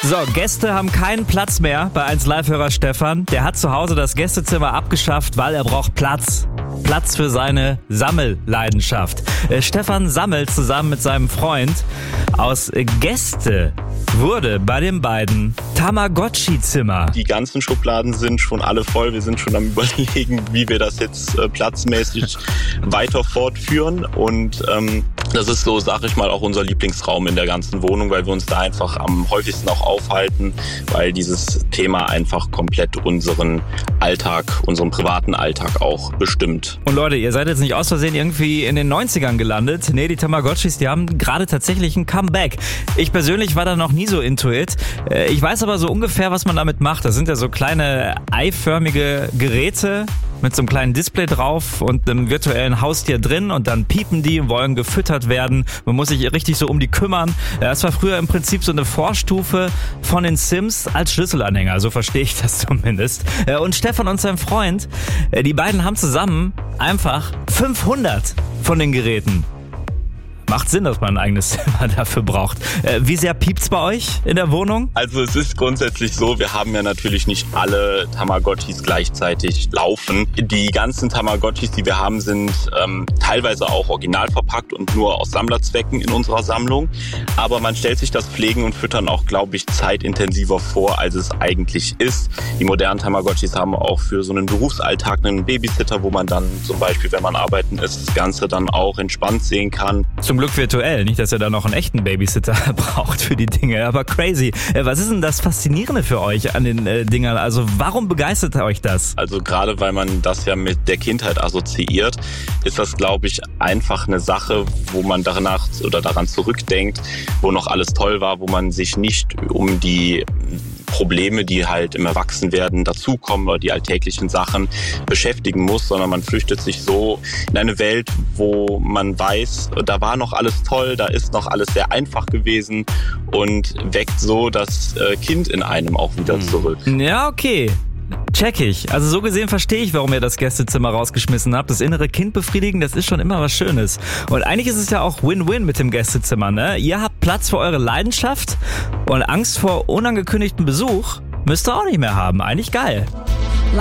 So, Gäste haben keinen Platz mehr bei 1 Live-Hörer Stefan. Der hat zu Hause das Gästezimmer abgeschafft, weil er braucht Platz. Platz für seine Sammelleidenschaft. Stefan sammelt zusammen mit seinem Freund. Aus Gäste wurde bei den beiden Tamagotchi-Zimmer. Die ganzen Schubladen sind schon alle voll. Wir sind schon am Überlegen, wie wir das jetzt platzmäßig weiter fortführen. Und das ist so, sag ich mal, auch unser Lieblingsraum in der ganzen Wohnung, weil wir uns da einfach am häufigsten auch aufhalten, weil dieses Thema einfach komplett unseren Alltag, unseren privaten Alltag auch bestimmt. Und Leute, ihr seid jetzt nicht aus Versehen irgendwie in den 90ern gelandet. Nee, die Tamagotchis, die haben gerade tatsächlich ein Comeback. Ich persönlich war da noch nie so into it. Ich weiß aber so ungefähr, was man damit macht. Das sind ja so kleine eiförmige Geräte mit so einem kleinen Display drauf und einem virtuellen Haustier drin und dann piepen die und wollen gefüttert werden. Man muss sich richtig so um die kümmern. Das war früher im Prinzip so eine Vorstufe von den Sims als Schlüsselanhänger. So verstehe ich das zumindest. Und Stefan und sein Freund, die beiden haben zusammen einfach 500 von den Geräten. Macht Sinn, dass man ein eigenes Zimmer dafür braucht. Wie sehr piept's bei euch in der Wohnung? Also es ist grundsätzlich so, wir haben ja natürlich nicht alle Tamagotchis gleichzeitig laufen. Die ganzen Tamagotchis, die wir haben, sind teilweise auch original verpackt und nur aus Sammlerzwecken in unserer Sammlung. Aber man stellt sich das Pflegen und Füttern auch, glaube ich, zeitintensiver vor, als es eigentlich ist. Die modernen Tamagotchis haben auch für so einen Berufsalltag einen Babysitter, wo man dann zum Beispiel, wenn man arbeiten ist, das Ganze dann auch entspannt sehen kann. Zum Glück virtuell, nicht, dass ihr da noch einen echten Babysitter braucht für die Dinge, aber crazy. Was ist denn das Faszinierende für euch an den Dingern? Also warum begeistert euch das? Also gerade weil man das ja mit der Kindheit assoziiert, ist das, glaube ich, einfach eine Sache, wo man danach oder daran zurückdenkt, wo noch alles toll war, wo man sich nicht um die Probleme, die halt im Erwachsenwerden dazukommen oder die alltäglichen Sachen beschäftigen muss, sondern man flüchtet sich so in eine Welt, wo man weiß, da war noch alles toll, da ist noch alles sehr einfach gewesen und weckt so das Kind in einem auch wieder zurück. Ja, okay. Check ich. Also so gesehen verstehe ich, warum ihr das Gästezimmer rausgeschmissen habt. Das innere Kind befriedigen, das ist schon immer was Schönes. Und eigentlich ist es ja auch Win-Win mit dem Gästezimmer, ne? Ihr habt Platz für eure Leidenschaft und Angst vor unangekündigtem Besuch müsst ihr auch nicht mehr haben. Eigentlich geil.